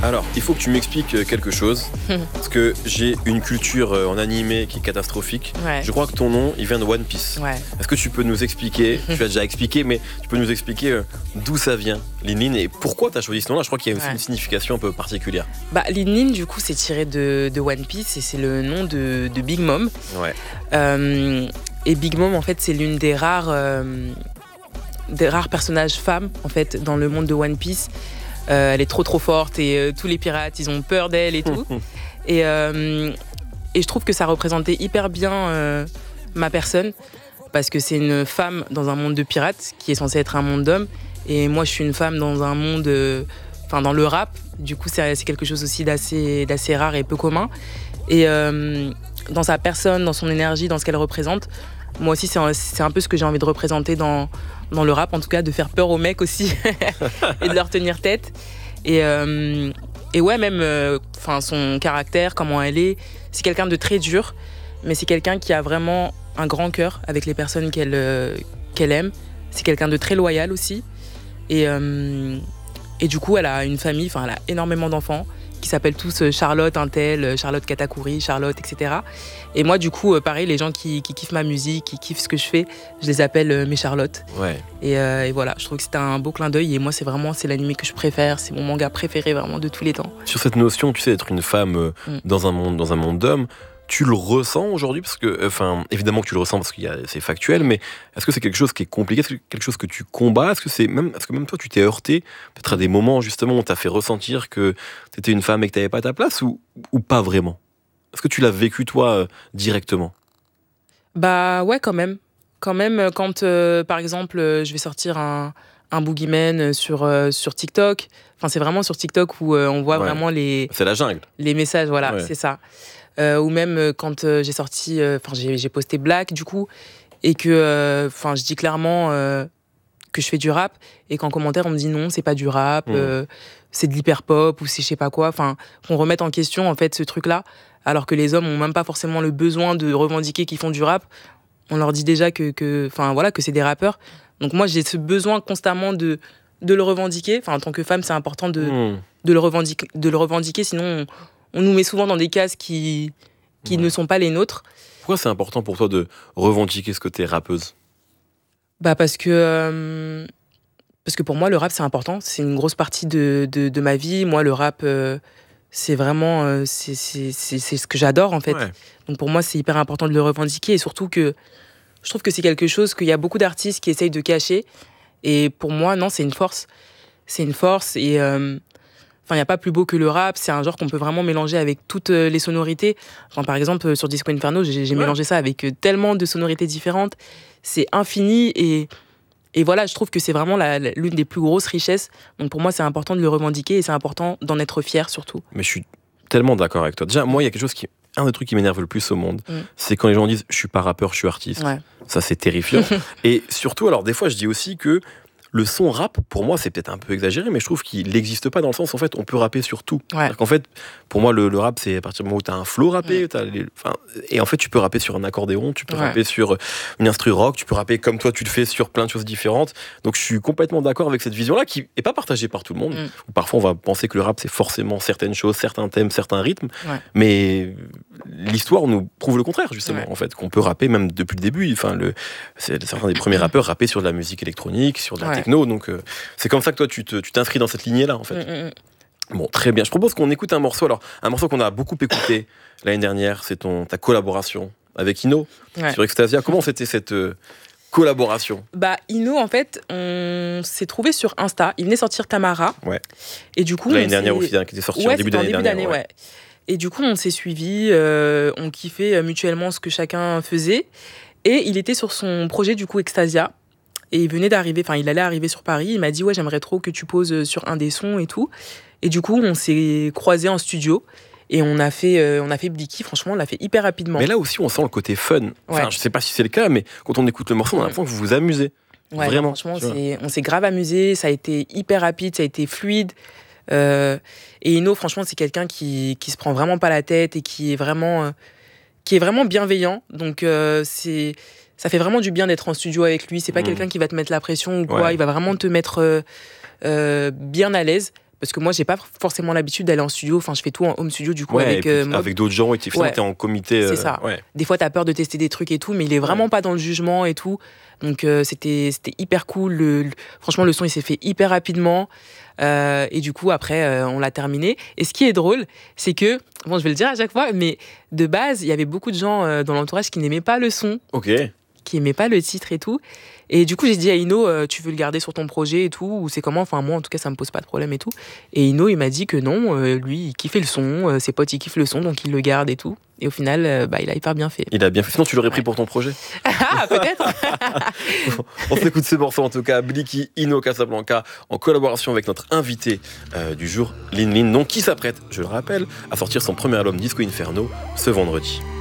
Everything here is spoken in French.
Alors, il faut que tu m'expliques quelque chose, parce que j'ai une culture en animé qui est catastrophique. Ouais. Je crois que ton nom, il vient de One Piece. Ouais. Est-ce que tu peux nous expliquer, tu l'as déjà expliqué, mais tu peux nous expliquer d'où ça vient, Lin Lin, et pourquoi tu as choisi ce nom-là? Je crois qu'il y a aussi une signification un peu particulière. Bah, Lin Lin, du coup, c'est tiré de One Piece et c'est le nom de Big Mom. Ouais. Et Big Mom, en fait, c'est l'une des rares personnages femmes, en fait, dans le monde de One Piece. Elle est trop forte et tous les pirates, ils ont peur d'elle et tout. Et je trouve que ça représentait hyper bien ma personne, parce que c'est une femme dans un monde de pirates qui est censé être un monde d'hommes. Et moi, je suis une femme dans un monde, dans le rap. Du coup, c'est quelque chose aussi d'assez rare et peu commun. Et dans sa personne, dans son énergie, dans ce qu'elle représente, moi aussi, c'est un peu ce que j'ai envie de représenter dans le rap, en tout cas, de faire peur aux mecs aussi et de leur tenir tête. Et ouais, même son caractère, comment elle est, c'est quelqu'un de très dur, mais c'est quelqu'un qui a vraiment un grand cœur avec les personnes qu'elle aime. C'est quelqu'un de très loyal aussi. Et du coup, elle a une famille, elle a énormément d'enfants qui s'appellent tous Charlotte Intel, Charlotte Katakuri, Charlotte, etc. Et moi, du coup, pareil, les gens qui kiffent ma musique, qui kiffent ce que je fais, je les appelle mes Charlottes. Ouais. Et voilà, je trouve que c'était un beau clin d'œil. Et moi, c'est l'anime que je préfère. C'est mon manga préféré vraiment de tous les temps. Sur cette notion, tu sais, d'être une femme dans un monde d'hommes, tu le ressens aujourd'hui? Parce que, évidemment que tu le ressens parce que c'est factuel, mais est-ce que c'est quelque chose qui est compliqué? Est-ce que c'est quelque chose que tu combats? Est-ce que même toi, tu t'es heurté peut-être à des moments, justement, où on t'a fait ressentir que t'étais une femme et que t'avais pas ta place, ou pas vraiment? Est-ce que tu l'as vécu, toi, directement? Bah ouais, quand même. Quand même, quand, par exemple, je vais sortir un boogeyman sur TikTok. C'est vraiment sur TikTok où on voit vraiment C'est la jungle. Les messages, voilà, c'est ça. Ou même quand j'ai sorti, j'ai posté Black du coup, et que je dis clairement que je fais du rap, et qu'en commentaire on me dit non, c'est pas du rap, c'est de l'hyper pop, ou c'est je sais pas quoi, qu'on remette en question en fait ce truc là, alors que les hommes ont même pas forcément le besoin de revendiquer qu'ils font du rap. On leur dit déjà que c'est des rappeurs. Donc moi j'ai ce besoin constamment de le revendiquer. En tant que femme, c'est important de le revendiquer, sinon on nous met souvent dans des cases qui ne sont pas les nôtres. Pourquoi c'est important pour toi de revendiquer ce côté rappeuse? Parce que pour moi, le rap, c'est important. C'est une grosse partie de ma vie. Moi, le rap, c'est vraiment c'est ce que j'adore, en fait. Ouais. Donc pour moi, c'est hyper important de le revendiquer. Et surtout que je trouve que c'est quelque chose qu'il y a beaucoup d'artistes qui essayent de cacher. Et pour moi, non, c'est une force. C'est une force. Et il n'y a pas plus beau que le rap. C'est un genre qu'on peut vraiment mélanger avec toutes les sonorités. Par exemple, sur Disco Inferno, j'ai mélangé ça avec tellement de sonorités différentes. C'est infini. Et voilà, je trouve que c'est vraiment l'une des plus grosses richesses. Donc pour moi, c'est important de le revendiquer et c'est important d'en être fier surtout. Mais je suis tellement d'accord avec toi. Déjà, moi, il y a quelque chose un des trucs qui m'énerve le plus au monde, c'est quand les gens disent « je suis pas rappeur, je suis artiste ». Ça, c'est terrifiant. Et surtout, alors des fois, je dis aussi que le son rap, pour moi, c'est peut-être un peu exagéré, mais je trouve qu'il n'existe pas dans le sens, en fait, on peut rapper sur tout. Ouais. En fait, pour moi, le rap, c'est à partir du moment où tu as un flow rappé, et en fait, tu peux rapper sur un accordéon, tu peux rapper sur une instru rock, tu peux rapper comme toi, tu le fais sur plein de choses différentes. Donc, je suis complètement d'accord avec cette vision-là, qui n'est pas partagée par tout le monde. Parfois, on va penser que le rap, c'est forcément certaines choses, certains thèmes, certains rythmes, mais l'histoire nous prouve le contraire, justement, en fait, qu'on peut rapper même depuis le début. Certains des premiers rappeurs rappaient sur de la musique électronique, sur de la techno, donc c'est comme ça que toi tu t'inscris dans cette lignée là en fait. Bon, très bien, je propose qu'on écoute un morceau qu'on a beaucoup écouté l'année dernière, c'est ta collaboration avec Ino sur Extasia. Comment c'était cette collaboration? Ino, en fait, on s'est trouvé sur Insta, il venait sortir Tamara, et du coup l'année dernière aussi, qui était sorti en début d'année. Et du coup on s'est suivis, on kiffait mutuellement ce que chacun faisait, et il était sur son projet du coup Extasia. Et il allait arriver sur Paris. Il m'a dit, j'aimerais trop que tu poses sur un des sons et tout. Et du coup, on s'est croisés en studio. Et on a fait Blicky. Franchement, on l'a fait hyper rapidement. Mais là aussi, on sent le côté fun. Je sais pas si c'est le cas, mais quand on écoute le morceau, on a l'impression que vous vous amusez. Vraiment. Franchement, on s'est grave amusé. Ça a été hyper rapide, ça a été fluide. Et Ino, franchement, c'est quelqu'un qui se prend vraiment pas la tête et qui est vraiment bienveillant. Donc, ça fait vraiment du bien d'être en studio avec lui. C'est pas quelqu'un qui va te mettre la pression ou quoi. Il va vraiment te mettre bien à l'aise, parce que moi j'ai pas forcément l'habitude d'aller en studio, enfin je fais tout en home studio du coup avec avec d'autres gens et finalement t'es en comité. C'est ça. Des fois t'as peur de tester des trucs et tout, mais il est vraiment pas dans le jugement et tout, donc c'était hyper cool. Franchement le son il s'est fait hyper rapidement et du coup après on l'a terminé. Et ce qui est drôle, c'est que bon je vais le dire à chaque fois, mais de base il y avait beaucoup de gens dans l'entourage qui n'aimaient pas le son. Qui aimait pas le titre et tout. Et du coup, j'ai dit à Ino, tu veux le garder sur ton projet et tout, ou c'est comment? Enfin, moi, en tout cas, ça me pose pas de problème et tout. Et Ino, il m'a dit que non, lui, il kiffait le son, ses potes, ils kiffent le son, donc il le garde et tout. Et au final, il a hyper bien fait. Il a bien fait. Sinon, tu l'aurais pris pour ton projet? Ah, peut-être. On s'écoute ce morceau, en tout cas, Blicky, Ino Casablanca, en collaboration avec notre invité du jour, Lin Lin, donc qui s'apprête, je le rappelle, à sortir son premier album Disco Inferno ce vendredi.